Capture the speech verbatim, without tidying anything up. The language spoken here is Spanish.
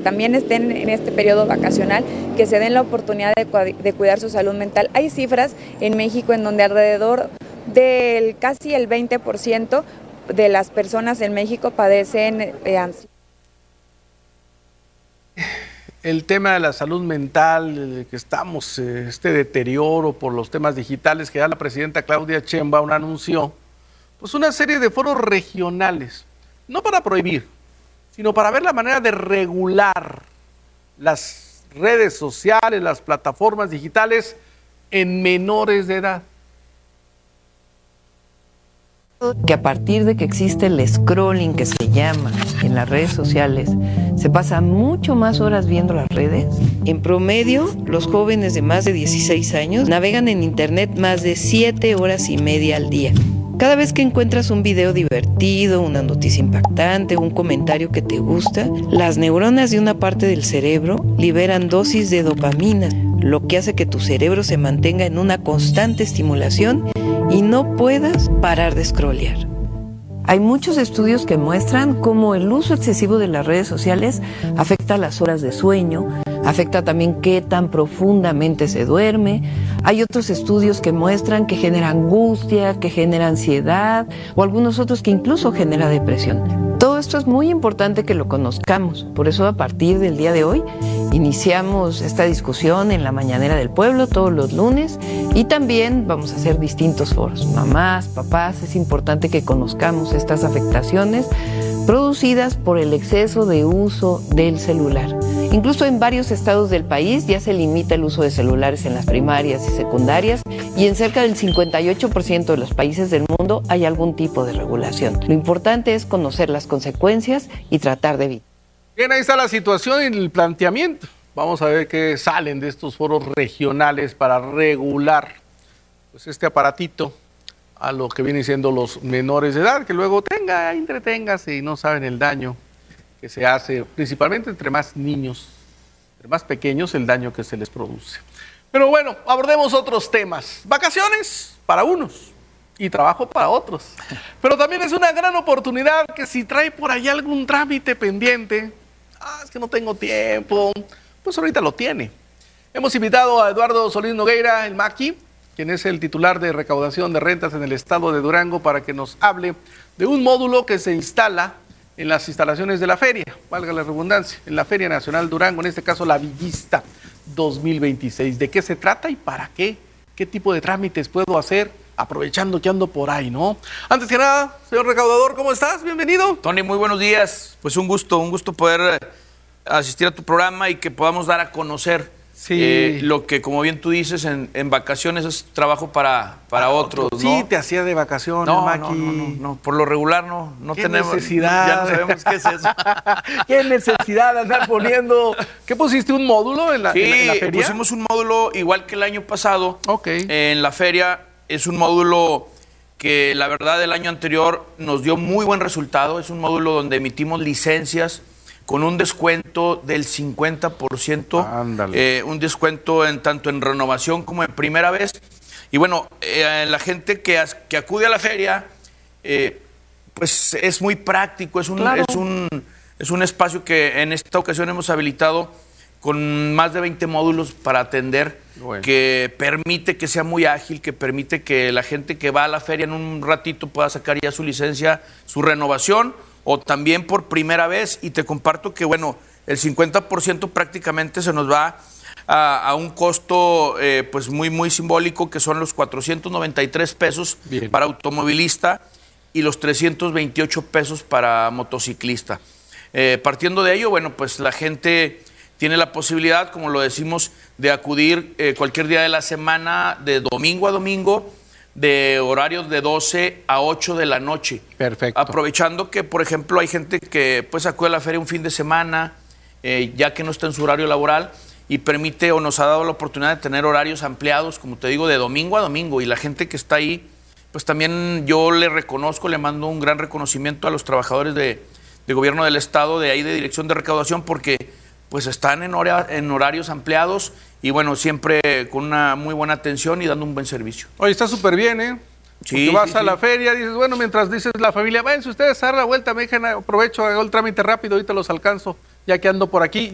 también estén en este periodo vacacional, que se den la oportunidad de, de cuidar su salud mental. Hay cifras en México en donde alrededor del casi el veinte por ciento de las personas en México padecen eh, ansiedad. El tema de la salud mental, que estamos, eh, este deterioro por los temas digitales, que ya la presidenta Claudia Sheinbaum anunció, pues una serie de foros regionales, no para prohibir, sino para ver la manera de regular las redes sociales, las plataformas digitales en menores de edad. Que a partir de que existe el scrolling, que se llama en las redes sociales, se pasa mucho más horas viendo las redes. En promedio, los jóvenes de más de dieciséis años navegan en internet más de siete horas y media al día. Cada vez que encuentras un video divertido, una noticia impactante, un comentario que te gusta, las neuronas de una parte del cerebro liberan dosis de dopamina, lo que hace que tu cerebro se mantenga en una constante estimulación y no puedas parar de scrollear. Hay muchos estudios que muestran cómo el uso excesivo de las redes sociales afecta las horas de sueño, afecta también qué tan profundamente se duerme. Hay otros estudios que muestran que genera angustia, que genera ansiedad, o algunos otros que incluso genera depresión. Todo esto es muy importante que lo conozcamos. Por eso, a partir del día de hoy, iniciamos esta discusión en la Mañanera del Pueblo todos los lunes, y también vamos a hacer distintos foros. Mamás, papás, es importante que conozcamos estas afectaciones producidas por el exceso de uso del celular. Incluso en varios estados del país ya se limita el uso de celulares en las primarias y secundarias, y en cerca del cincuenta y ocho por ciento de los países del mundo hay algún tipo de regulación. Lo importante es conocer las consecuencias y tratar de evitar. Bien, ahí está la situación y el planteamiento. Vamos a ver qué salen de estos foros regionales para regular pues este aparatito a lo que vienen siendo los menores de edad, que luego tenga, entreténgase y no saben el daño que se hace, principalmente entre más niños, entre más pequeños, el daño que se les produce. Pero bueno, abordemos otros temas. Vacaciones para unos y trabajo para otros. Pero también es una gran oportunidad que si trae por ahí algún trámite pendiente, ah, es que no tengo tiempo, pues ahorita lo tiene. Hemos invitado a Eduardo Solís Nogueira, el Maqui, quien es el titular de recaudación de rentas en el estado de Durango, para que nos hable de un módulo que se instala en las instalaciones de la feria, valga la redundancia, en la Feria Nacional Durango, en este caso la Villista dos mil veintiséis. ¿De qué se trata y para qué? ¿Qué tipo de trámites puedo hacer aprovechando que ando por ahí, no? Antes que nada, señor recaudador, ¿cómo estás? Bienvenido. Tony, muy buenos días. Pues un gusto, un gusto poder asistir a tu programa y que podamos dar a conocer sí. eh, lo que, como bien tú dices, en, en vacaciones es trabajo para, para otros, ¿no? Sí, te hacía de vacaciones, no, Maqui. No, no, no, no, por lo regular no, no ¿Qué tenemos necesidad? Ya no sabemos qué es eso. ¿Qué necesidad de andar poniendo? ¿Qué pusiste, un módulo en la, sí, en la, en la feria? Pusimos un módulo igual que el año pasado. Ok. En la feria es un módulo que la verdad el año anterior nos dio muy buen resultado. Es un módulo donde emitimos licencias con un descuento del cincuenta por ciento, eh, un descuento en tanto en renovación como en primera vez. Y bueno, eh, la gente que, as, que acude a la feria, eh, pues es muy práctico, es un, claro. es, un, es un espacio que en esta ocasión hemos habilitado con más de veinte módulos para atender, bueno. que permite que sea muy ágil, que permite que la gente que va a la feria en un ratito pueda sacar ya su licencia, su renovación, o también por primera vez. Y te comparto que, bueno, el cincuenta por ciento prácticamente se nos va a, a un costo eh, pues muy, muy simbólico, que son los cuatrocientos noventa y tres pesos Bien. Para automovilista y los trescientos veintiocho pesos para motociclista. Eh, partiendo de ello, bueno, pues la gente tiene la posibilidad, como lo decimos, de acudir eh, cualquier día de la semana, de domingo a domingo, de horarios de doce a ocho de la noche. Perfecto. Aprovechando que, por ejemplo, hay gente que pues acude a la feria un fin de semana, eh, ya que no está en su horario laboral, y permite o nos ha dado la oportunidad de tener horarios ampliados, como te digo, de domingo a domingo. Y la gente que está ahí, pues también yo le reconozco, le mando un gran reconocimiento a los trabajadores de, de gobierno del estado, de ahí de Dirección de Recaudación, porque pues están en, hora, en horarios ampliados y bueno, siempre con una muy buena atención y dando un buen servicio. Oye, está súper bien, ¿eh? Sí, Porque vas sí, a sí. la feria, dices, bueno, mientras dices la familia, váyanse ustedes a dar la vuelta, me dejan, aprovecho, hago el trámite rápido, ahorita los alcanzo, ya que ando por aquí.